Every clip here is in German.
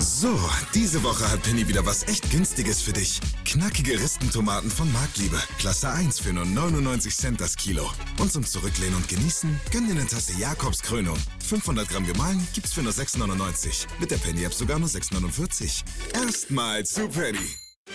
So, diese Woche hat Penny wieder was echt Günstiges für dich. Knackige Ristentomaten von Marktliebe. Klasse 1 für nur 99 Cent das Kilo. Und zum Zurücklehnen und Genießen, gönn dir eine Tasse Jakobs Krönung. 500 Gramm gemahlen gibt's für nur 6,99. Mit der Penny-App sogar nur 6,49. Erstmal zu Penny.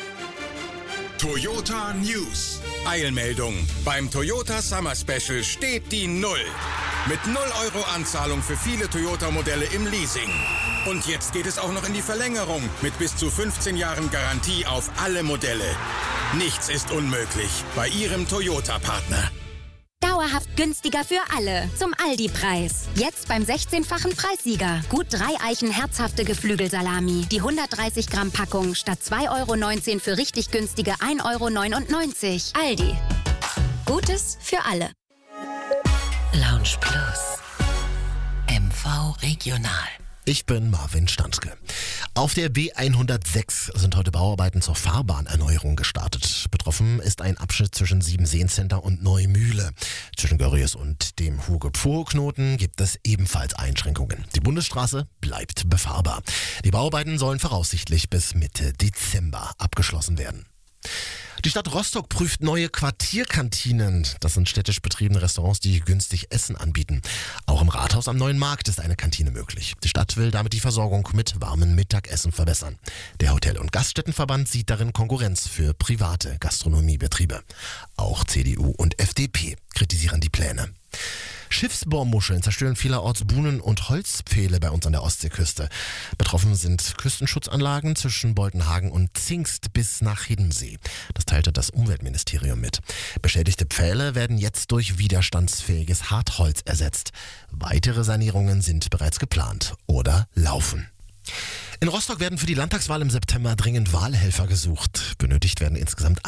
Toyota News. Eilmeldung. Beim Toyota Summer Special steht die Null. Mit 0 Euro Anzahlung für viele Toyota-Modelle im Leasing. Und jetzt geht es auch noch in die Verlängerung mit bis zu 15 Jahren Garantie auf alle Modelle. Nichts ist unmöglich bei Ihrem Toyota-Partner. Dauerhaft günstiger für alle. Zum Aldi-Preis. Jetzt beim 16-fachen Preissieger. Gut 3 Eichen herzhafte Geflügelsalami. Die 130 Gramm Packung statt 2,19 € für richtig günstige 1,99 €. Aldi. Gutes für alle. Lounge Plus. MV Regional. Ich bin Marvin Stanzke. Auf der B106 sind heute Bauarbeiten zur Fahrbahnerneuerung gestartet. Betroffen ist ein Abschnitt zwischen Siebenseencenter und Neumühle. Zwischen Görries und dem Huge-Pfuhr-Knoten gibt es ebenfalls Einschränkungen. Die Bundesstraße bleibt befahrbar. Die Bauarbeiten sollen voraussichtlich bis Mitte Dezember abgeschlossen werden. Die Stadt Rostock prüft neue Quartierkantinen. Das sind städtisch betriebene Restaurants, die günstig Essen anbieten. Auch im Rathaus am Neuen Markt ist eine Kantine möglich. Die Stadt will damit die Versorgung mit warmem Mittagessen verbessern. Der Hotel- und Gaststättenverband sieht darin Konkurrenz für private Gastronomiebetriebe. Auch CDU und FDP kritisieren die Pläne. Schiffsbohrmuscheln zerstören vielerorts Buhnen und Holzpfähle bei uns an der Ostseeküste. Betroffen sind Küstenschutzanlagen zwischen Boltenhagen und Zingst bis nach Hiddensee. Das teilte das Umweltministerium mit. Beschädigte Pfähle werden jetzt durch widerstandsfähiges Hartholz ersetzt. Weitere Sanierungen sind bereits geplant oder laufen. In Rostock werden für die Landtagswahl im September dringend Wahlhelfer gesucht. Benötigt werden insgesamt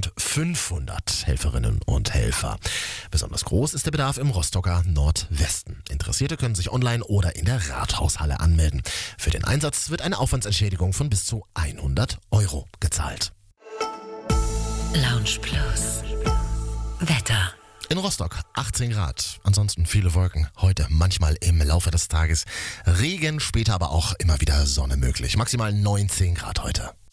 1500 Helferinnen und Helfer. Besonders groß ist der Bedarf im Rostocker Nordwesten. Interessierte können sich online oder in der Rathaushalle anmelden. Für den Einsatz wird eine Aufwandsentschädigung von bis zu 100 € gezahlt. Lounge Plus. Wetter. In Rostock 18 Grad, ansonsten viele Wolken. Heute manchmal im Laufe des Tages Regen, später aber auch immer wieder Sonne möglich. Maximal 19 Grad heute.